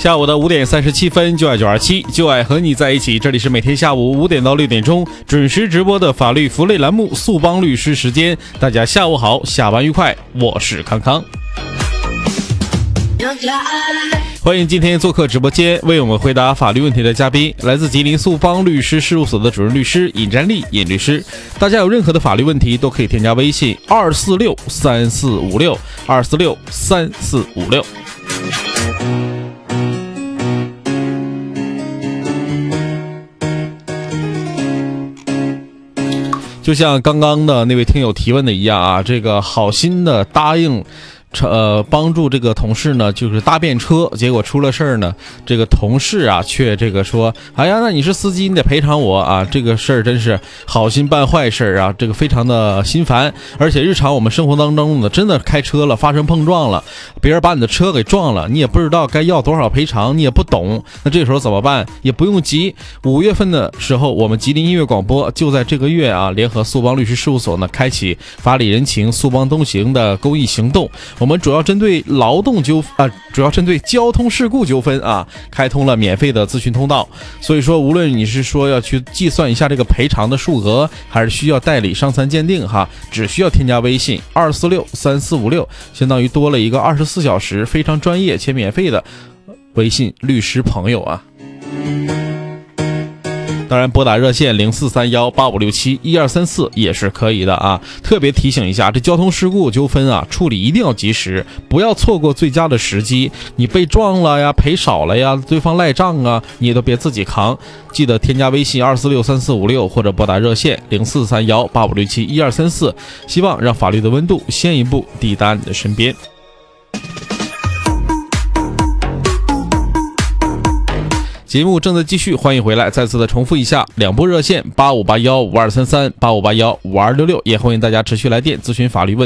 下午的5点37分，就爱927，就爱和你在一起。这里是每天下午5点到6点钟准时直播的法律福利栏目速帮律师时间。大家下午好，下班愉快，我是康康。欢迎今天做客直播间为我们回答法律问题的嘉宾，来自吉林速帮律师事务所的主任律师尹占利尹律师。大家有任何的法律问题都可以添加微信2463456，2463456。就像刚刚的那位听友提问的一样啊，这个好心的答应帮助这个同事呢，就是搭便车，结果出了事儿呢，这个同事啊却这个说，哎呀，那你是司机，你得赔偿我啊，这个事儿真是好心办坏事啊，这个非常的心烦。而且日常我们生活当中呢，真的开车了发生碰撞了，别人把你的车给撞了，你也不知道该要多少赔偿，你也不懂，那这个时候怎么办？也不用急，5月份的时候，我们吉林音乐广播就在这个月啊，联合速帮律师事务所呢，开启法理人情速帮东行的公益行动。我们主要针对交通事故纠纷啊，开通了免费的咨询通道。所以说，无论你是说要去计算一下这个赔偿的数额，还是需要代理伤残鉴定哈，只需要添加微信2463456，相当于多了一个24小时非常专业且免费的微信律师朋友啊。当然拨打热线043185671234也是可以的啊。特别提醒一下，这交通事故纠纷啊，处理一定要及时，不要错过最佳的时机。你被撞了呀，赔少了呀，对方赖账啊，你也都别自己扛。记得添加微信2463456或者拨打热线043185671234，希望让法律的温度先一步抵达你的身边。节目正在继续，欢迎回来。再次的重复一下，2部热线85815233，85815266，也欢迎大家持续来电咨询法律问题。